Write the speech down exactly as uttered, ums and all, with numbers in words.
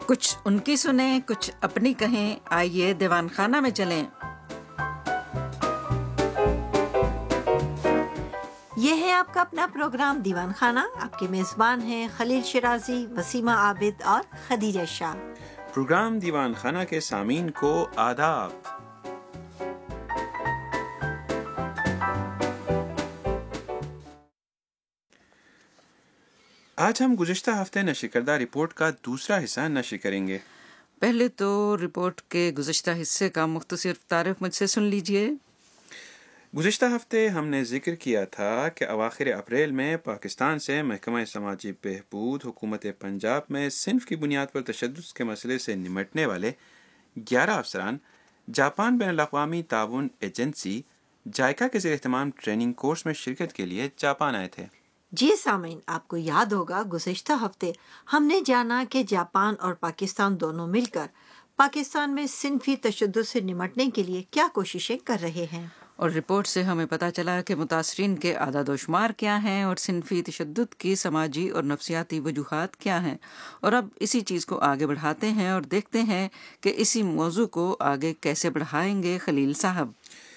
کچھ ان کی سنیں، کچھ اپنی کہیں، آئیے دیوان خانہ میں چلیں۔ یہ ہے آپ کا اپنا پروگرام دیوان خانہ۔ آپ کے میزبان ہیں خلیل شرازی، وسیمہ عابد اور خدیجہ شاہ۔ پروگرام دیوان خانہ کے سامعین کو آداب۔ آج ہم گزشتہ ہفتے نشر کردہ رپورٹ کا دوسرا حصہ نشر کریں گے۔ پہلے تو رپورٹ کے گزشتہ حصے کا مختصر تعارف مجھ سے سن لیجئے۔ گزشتہ ہفتے ہم نے ذکر کیا تھا کہ اواخر اپریل میں پاکستان سے محکمہ سماجی بہبود حکومت پنجاب میں صنف کی بنیاد پر تشدد کے مسئلے سے نمٹنے والے گیارہ افسران جاپان بین الاقوامی تعاون ایجنسی جائکا کے زیر اہتمام ٹریننگ کورس میں شرکت کے لیے جاپان آئے تھے۔ جی سامعین، آپ کو یاد ہوگا گزشتہ ہفتے ہم نے جانا کہ جاپان اور پاکستان دونوں مل کر پاکستان میں صنفی تشدد سے نمٹنے کے لیے کیا کوششیں کر رہے ہیں، اور رپورٹ سے ہمیں پتہ چلا کہ متاثرین کے اعداد و شمار کیا ہیں اور صنفی تشدد کی سماجی اور نفسیاتی وجوہات کیا ہیں۔ اور اب اسی چیز کو آگے بڑھاتے ہیں اور دیکھتے ہیں کہ اسی موضوع کو آگے کیسے بڑھائیں گے خلیل صاحب۔